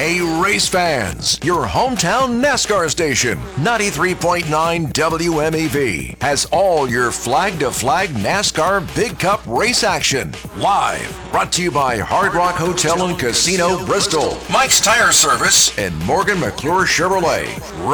Hey race fans, your hometown NASCAR station, 93.9 WMEV, has all your flag-to-flag NASCAR Big Cup race action. Live, brought to you by Hard Rock Hotel and Casino Bristol, Mike's Tire Service, and Morgan McClure Chevrolet.